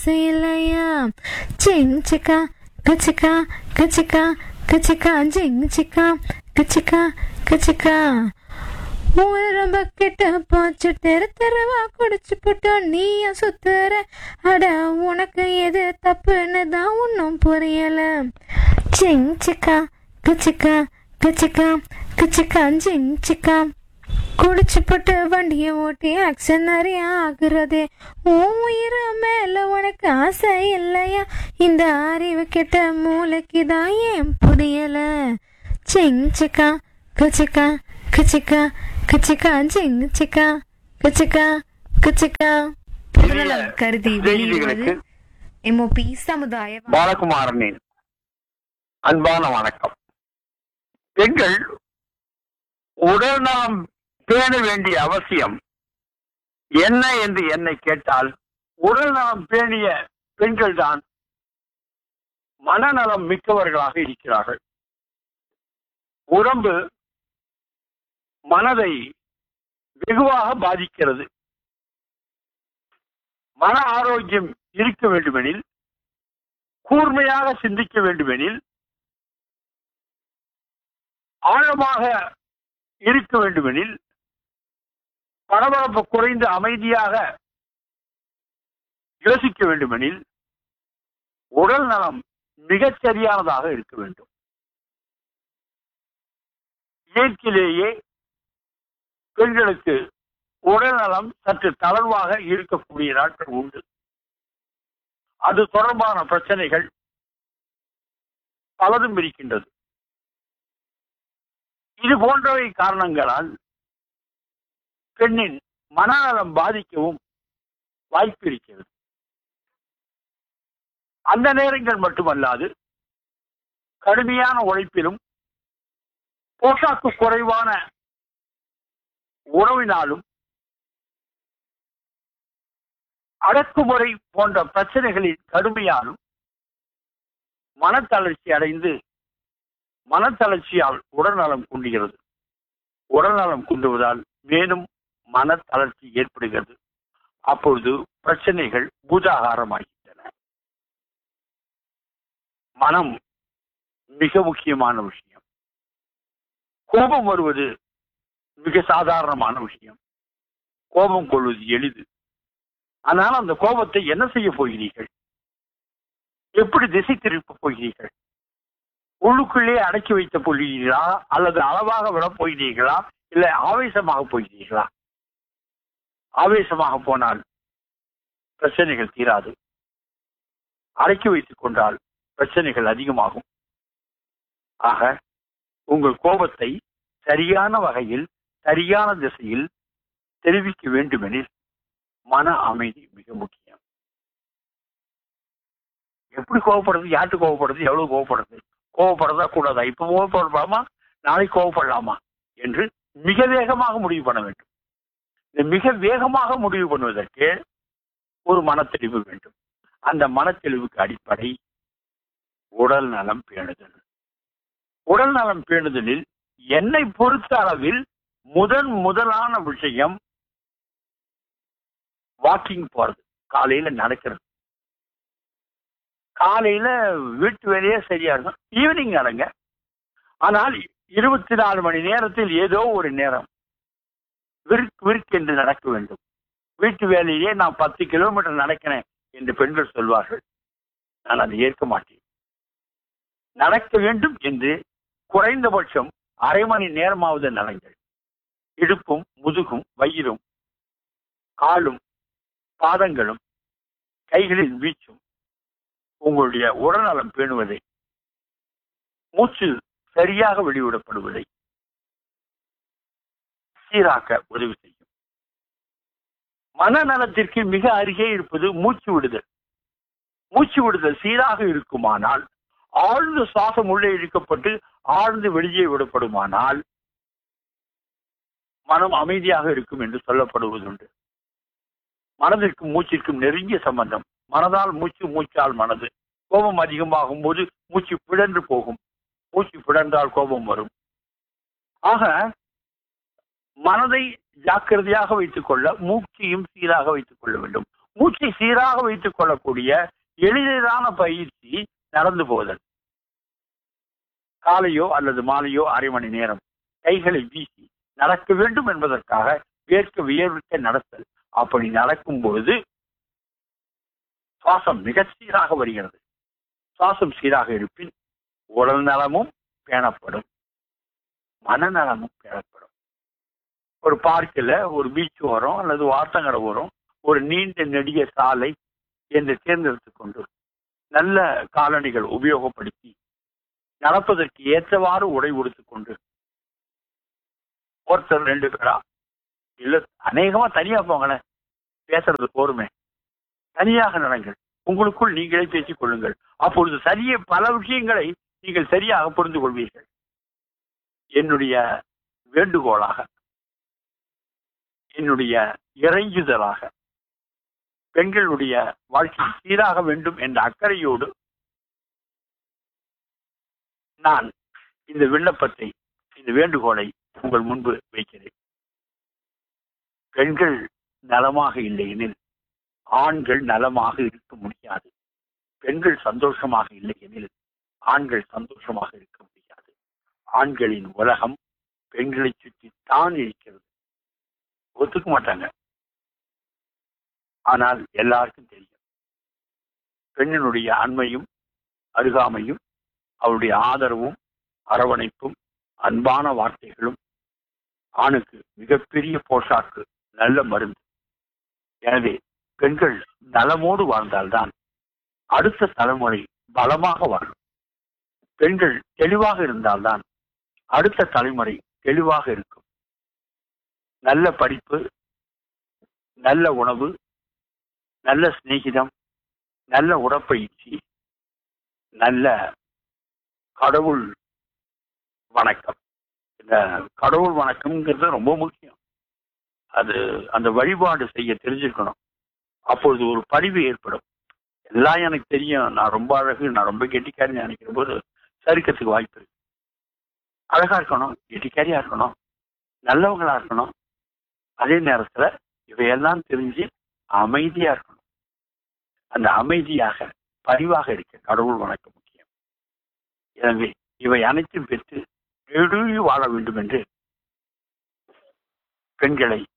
ஆசை இல்லையா? சிங் சிக்கா கச்சிக்கா கச்சிக்கா கச்சிக்கா ஜிங் சிக்கா கச்சிக்கா கச்சிக்கா. ரொம்ப கெட்ட போச்சு, தெரு தெருவா குடிச்சு போட்டு நீயும் சுத்துற. அட உனக்கு எது தப்புன்னு தான் ஒன்னும் புரியல. சிங் சிக்கா கச்சிக்கா கச்சிக்கா கச்சிக்கா ஜிங் சிக்கா. குடிச்சு போட்டு வண்டிய ஓட்டி ஆக்சன் நிறைய ஆகுறதே. உன் உயிர் மேல உனக்கு ஆசை இல்லையா? இந்த அறிவு கெட்ட மூளைக்கு தான் ஏன் புரியல? சிங் சிக்கா கச்சிக்கா கச்சிக்கா கச்சிக்கா ஜிங் சிக்கா கச்சிக்கா கச்சிக்கா. பொதுநலம் கருதி வெளியிடுவது MOP சமுதாய பாலகுமாரனின் அன்பான வணக்கம். பெண்கள் உடல் நலம் பேண வேண்டிய அவசியம் என்ன என்று என்னை கேட்டால், உடல் நலம் பேணிய பெண்கள் தான் மனநலம் மிக்கவர்களாக இருக்கிறார்கள். உடம்பு மனதை வெகுவாக பாதிக்கிறது. மன ஆரோக்கியம் இருக்க வேண்டுமெனில், கூர்மையாக சிந்திக்க வேண்டுமெனில், ஆழமாக இருக்க வேண்டுமெனில், பரபரப்பு குறைந்து அமைதியாக யோசிக்க வேண்டுமெனில், உடல் நலம் மிகச் சரியானதாக இருக்க வேண்டும். இயற்கையிலேயே பெண்களுக்கு உடல் நலம் சற்று தளர்வாக இருக்கக்கூடிய நாட்கள் உண்டு. அது தொடர்பான பிரச்சனைகள் பலதும் இருக்கின்றது. இது போன்றவை காரணங்களால் பெண்ணின் மனநலம் பாதிக்கவும் வாய்ப்பு இருக்கிறது. அந்த நேரங்கள் மட்டுமல்லாது, கடுமையான உழைப்பிலும் போஷாக்கு குறைவான உணவினாலும் அடக்குமுறை போன்ற பிரச்சனைகளின் கடுமையாலும் மனத்தளர்ச்சி அடைந்து மனத்தளர்ச்சியால் உடல்நலம் குன்றுகிறது. உடல்நலம் குன்றுவதால் மேலும் மனத்தளர்ச்சி ஏற்படுகிறது. அப்பொழுது பிரச்சனைகள் பூதாகாரமாகின்றன. மனம் மிக முக்கியமான விஷயம். கோபம் வருவது மிக சாதாரணமான விஷயம். கோபம் கொள்வது எளிது. ஆனால் அந்த கோபத்தை என்ன செய்ய போகிறீர்கள்? எப்படி திசை திருப்ப போகிறீர்கள்? உள்ளுக்குள்ளே அடக்கி வைத்த போகிறீர்களா, அல்லது அளவாக விடப் போகிறீர்களா, இல்லை ஆவேசமாக போகிறீர்களா? ஆவேசமாக போனால் பிரச்சனைகள் தீராது. அடக்கி வைத்துக் கொண்டால் பிரச்சனைகள் அதிகமாகும். ஆக உங்கள் கோபத்தை சரியான வகையில் சரியான திசையில் தெரிவிக்க வேண்டுமெனில் மன அமைதி மிக முக்கியம். எப்படி கோவப்படுறது, யார்கிட்ட கோவப்படுறது, எவ்வளவு கோவப்படுறது, கோவப்படுறதா கூடாதா, இப்ப கோவப்படலாமா, நாளைக்கு கோவப்படலாமா என்று மிக வேகமாக முடிவு பண்ண வேண்டும். இந்த மிக வேகமாக முடிவு பண்ணுவதற்கு ஒரு மனத்தெளிவு வேண்டும். அந்த மனத்தெளிவுக்கு அடிப்படை உடல் நலம் பேணுதல். உடல் நலம் பேணுதலில் என்னை பொறுத்த அளவில் முதலான விஷயம் வாக்கிங் போறது, காலையில நடக்கிறது. காலையில வீட்டு வேலையே சரியா இருக்கும், ஈவினிங் நடங்க. ஆனால் 24 மணி நேரத்தில் ஏதோ ஒரு நேரம் விற்கு என்று நடக்க வேண்டும். வீட்டு வேலையே நான் 10 கிலோமீட்டர் நடக்கிறேன் என்று பெண்கள் சொல்வார்கள். நான் அதை ஏற்க மாட்டேன். நடக்க வேண்டும் என்று குறைந்தபட்சம் அரை மணி நேரமாவது நடங்கள். இடுப்பும் முதுகும் வயிறும் காலும் பாதங்களும் கைகளின் வீச்சும் உங்களுடைய உடல்நலம் பேணுவதை, மூச்சு சரியாக வெளிவிடப்படுவதை சீராக்க உதவி செய்யும். மனநலத்திற்கு மிக அருகே இருப்பது மூச்சு விடுதல். மூச்சு விடுதல் சீராக இருக்குமானால், ஆழ்ந்த சுவாசம் உள்ளே இழுக்கப்பட்டு ஆழ்ந்து வெளியே விடப்படுமானால் மனம் அமைதியாக இருக்கும் என்று சொல்லப்படுவதுண்டு. மனதிற்கும் மூச்சிற்கும் நெருங்கிய சம்பந்தம். மனதால் மூச்சு, மூச்சால் மனது. கோபம் அதிகமாகும் போது மூச்சு பிழன்று போகும். மூச்சு பிழன்றால் கோபம் வரும். ஆக மனதை ஜாக்கிரதையாக வைத்துக் கொள்ள மூச்சையும் சீராக வைத்துக் கொள்ள வேண்டும். மூச்சை சீராக வைத்துக் கொள்ளக்கூடிய எளிதான பயிற்சி நடந்து போதல். காலையோ அல்லது மாலையோ அரை மணி நேரம் கைகளை வீசி நடக்க வேண்டும் என்பதற்காக வியர்க்க நடத்தல். அப்படி நடக்கும் பொழுது சுவாசம் மிக சீராக வருகிறது. சுவாசம் சீராக இருப்பின் உடல் நலமும் பேணப்படும், மனநலமும் பேணப்படும். ஒரு பார்க்கில் ஒரு பீச் ஓரம் அல்லது வார்த்தங்கரை ஓரம் ஒரு நீண்ட நெடிய சாலை என்று தேர்ந்தெடுத்துக் கொண்டு நல்ல காலணிகள் உபயோகப்படுத்தி நடப்பதற்கு ஏற்றவாறு உடை உடுத்துக் கொண்டு ஒருத்தர் 2 பேரா இல்ல அநேகமா தனியா போங்களேன், பேசுறது போருமே, தனியாக நடங்கள், உங்களுக்குள் நீங்களே பேசிக் கொள்ளுங்கள். அப்பொழுது பல விஷயங்களை நீங்கள் சரியாக புரிந்து கொள்வீர்கள். என்னுடைய வேண்டுகோளாக, என்னுடைய இறைஞ்சுதலாக, பெண்களுடைய வாழ்க்கை சீராக வேண்டும் என்ற அக்கறையோடு நான் இந்த விண்ணப்பத்தை, இந்த வேண்டுகோளை உங்கள் முன்பு வைக்கிறேன். பெண்கள் நலமாக இல்லை எனில் ஆண்கள் நலமாக இருக்க முடியாது. பெண்கள் சந்தோஷமாக இல்லை எனில் ஆண்கள் சந்தோஷமாக இருக்க முடியாது. ஆண்களின் உலகம் பெண்களை சுற்றி தான் இருக்கிறது. ஒத்துக்க மாட்டாங்க, ஆனால் எல்லாருக்கும் தெரியும். பெண்ணினுடைய அண்மையும் அருகாமையும் அவருடைய ஆதரவும் அரவணைப்பும் அன்பான வார்த்தைகளும் ஆணுக்கு மிகப்பெரிய போஷாக்கு, நல்ல மருந்து. எனவே பெண்கள் நலமோடு வாழ்ந்தால்தான் அடுத்த தலைமுறை பலமாக வாழும். பெண்கள் தெளிவாக இருந்தால்தான் அடுத்த தலைமுறை தெளிவாக இருக்கும். நல்ல படிப்பு, நல்ல உணவு, நல்ல சிநேகிதம், நல்ல உடற்பயிற்சி, நல்ல கடவுள் வணக்கம். இந்த கடவுள் வணக்கம்ங்கிறது ரொம்ப முக்கியம். அது அந்த வழிபாடு செய்ய தெரிஞ்சிருக்கணும். அப்பொழுது ஒரு பரிவு ஏற்படும். எல்லாம் எனக்கு தெரியும், நான் ரொம்ப அழகு, நான் ரொம்ப கெட்டிக்காரின்னு நினைக்கிற போது சறுக்கத்துக்கு வாய்ப்பு இருக்கு. அழகா இருக்கணும், கெட்டிக்காரியா இருக்கணும், நல்லவங்களா இருக்கணும். அதே நேரத்துல இவையெல்லாம் தெரிஞ்சு அமைதியா இருக்கணும். அந்த அமைதியாக பரிவாக இருக்க கடவுள் வணக்கம் முக்கியம். எனவே இவை அனைத்தும் பெற்று நெடுங்கி வாழ வேண்டும் என்று பெண்களை